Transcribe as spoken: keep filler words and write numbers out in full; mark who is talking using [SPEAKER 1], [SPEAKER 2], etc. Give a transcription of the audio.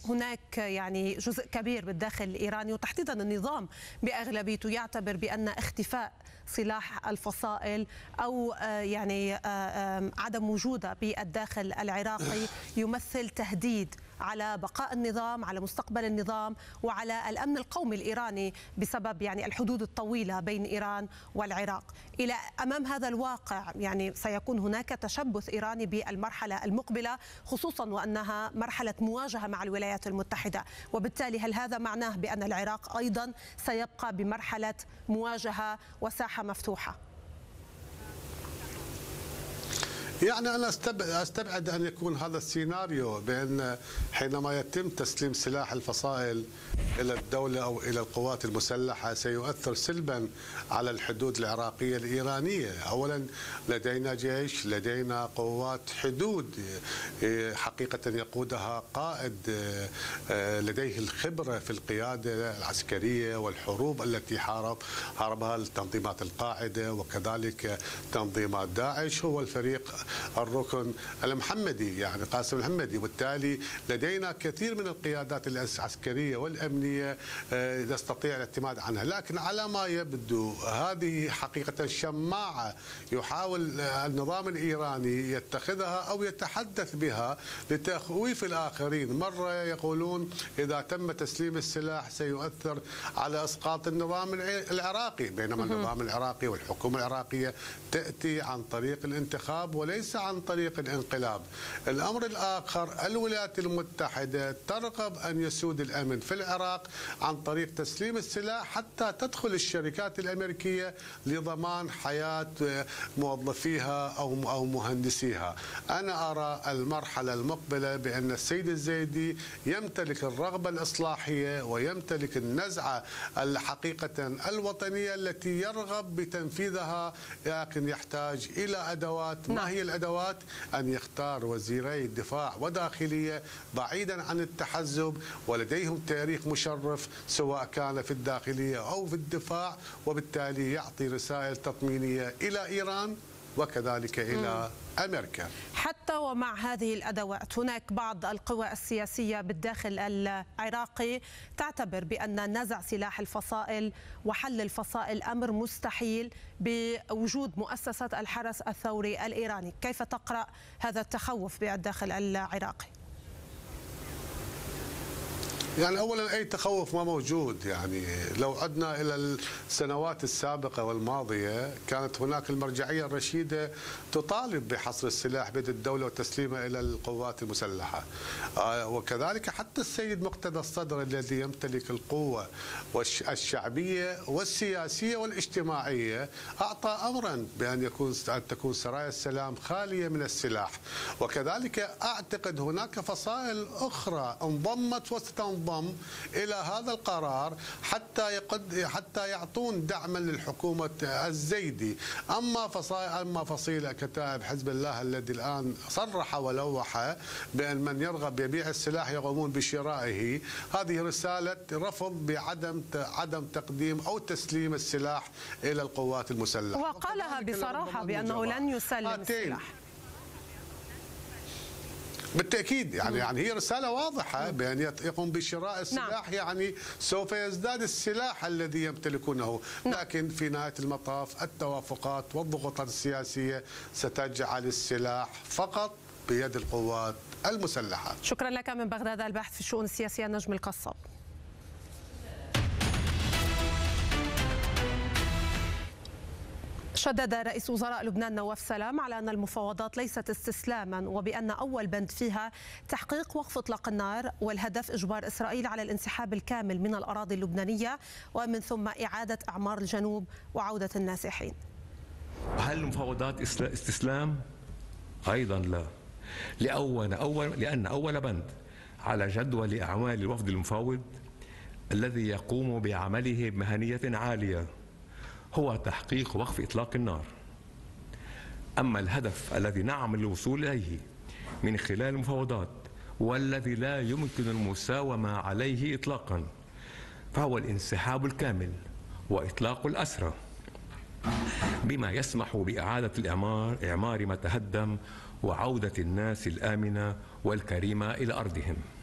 [SPEAKER 1] هناك يعني جزء كبير بالداخل الإيراني وتحديدا النظام بأغلبيته يعتبر بأن اختفاء سلاح الفصائل أو يعني عدم وجودها بالداخل العراقي يمثل تهديد على بقاء النظام، على مستقبل النظام، وعلى الأمن القومي الإيراني بسبب يعني الحدود الطويلة بين إيران والعراق. إلى أمام هذا الواقع يعني سيكون هناك تشبث إيراني بالمرحلة المقبلة، خصوصا وأنها مرحلة مواجهة مع الولايات المتحدة، وبالتالي هل هذا معناه بأن العراق أيضا سيبقى بمرحلة مواجهة وساحة مفتوحة؟
[SPEAKER 2] يعني أنا أستبعد أن يكون هذا السيناريو، بأن حينما يتم تسليم سلاح الفصائل إلى الدولة أو إلى القوات المسلحة سيؤثر سلبا على الحدود العراقية الإيرانية. أولا لدينا جيش، لدينا قوات حدود حقيقة يقودها قائد لديه الخبرة في القيادة العسكرية والحروب التي حارب حاربها تنظيمات القاعدة وكذلك تنظيمات داعش، هو الفريق الركن المحمدي يعني قاسم المحمدي. وبالتالي لدينا كثير من القيادات العسكرية والأمنية نستطيع الاعتماد عنها، لكن على ما يبدو هذه حقيقة شماعة يحاول النظام الإيراني يتخذها أو يتحدث بها لتخويف الآخرين. مرة يقولون إذا تم تسليم السلاح سيؤثر على إسقاط النظام العراقي، بينما النظام العراقي والحكومة العراقية تأتي عن طريق الانتخاب وليس عن طريق الانقلاب. الأمر الآخر الولايات المتحدة ترغب أن يسود الأمن في العراق عن طريق تسليم السلاح حتى تدخل الشركات الأمريكية لضمان حياة موظفيها أو أو مهندسيها. أنا أرى المرحلة المقبلة بأن السيد الزيدي يمتلك الرغبة الإصلاحية ويمتلك النزعة الحقيقة الوطنية التي يرغب بتنفيذها، لكن يحتاج إلى أدوات. ما هي الأدوات؟ أن يختار وزيري دفاع وداخلية بعيدا عن التحزب ولديهم تاريخ مشرف سواء كان في الداخلية أو في الدفاع، وبالتالي يعطي رسائل تطمينية إلى إيران وكذلك إلى أمريكا.
[SPEAKER 1] حتى ومع هذه الأدوات هناك بعض القوى السياسية بالداخل العراقي تعتبر بأن نزع سلاح الفصائل وحل الفصائل أمر مستحيل بوجود مؤسسة الحرس الثوري الإيراني. كيف تقرأ هذا التخوف بالداخل العراقي؟
[SPEAKER 2] يعني أولا أي تخوف ما موجود. يعني لو عدنا إلى السنوات السابقة والماضية كانت هناك المرجعية الرشيدة تطالب بحصر السلاح بيد الدولة وتسليمه إلى القوات المسلحة، وكذلك حتى السيد مقتدى الصدر الذي يمتلك القوة الشعبية والسياسية والاجتماعية أعطى أمرا بأن يكون أن تكون سرايا السلام خالية من السلاح. وكذلك أعتقد هناك فصائل أخرى انضمت وستنضم إلى هذا القرار حتى يقد حتى يعطون دعما للحكومة الزيدي. أما فصائل أما فصيلة كتائب حزب الله الذي الآن صرح ولوح بأن من يرغب يبيع السلاح يقومون بشرائه، هذه رسالة رفض بعدم عدم تقديم أو تسليم السلاح إلى القوات المسلحة.
[SPEAKER 1] وقالها بصراحة بأنه لن يسلم السلاح.
[SPEAKER 2] بالتأكيد يعني يعني هي رسالة واضحة بأن يقوم بشراء السلاح. نعم. يعني سوف يزداد السلاح الذي يمتلكونه، لكن في نهاية المطاف التوافقات والضغوطات السياسية ستجعل السلاح فقط بيد القوات المسلحة.
[SPEAKER 1] شكرا لك من بغداد الباحث في الشؤون السياسية نجم القصاب. شدد رئيس وزراء لبنان نواف سلام على أن المفاوضات ليست استسلاما، وبأن أول بند فيها تحقيق وقف إطلاق النار والهدف إجبار إسرائيل على الانسحاب الكامل من الأراضي اللبنانية ومن ثم إعادة أعمار الجنوب وعودة النازحين.
[SPEAKER 3] هل المفاوضات استسلام؟ أيضا لا، لأول أول لأن أول بند على جدول أعمال الوفد المفاوض الذي يقوم بعمله بمهنية عالية هو تحقيق وقف إطلاق النار. أما الهدف الذي نعمل الوصول إليه من خلال المفاوضات والذي لا يمكن المساومة عليه إطلاقا فهو الانسحاب الكامل وإطلاق الأسرى بما يسمح بإعادة الإعمار إعمار ما تهدم وعودة الناس الآمنة والكريمة إلى أرضهم.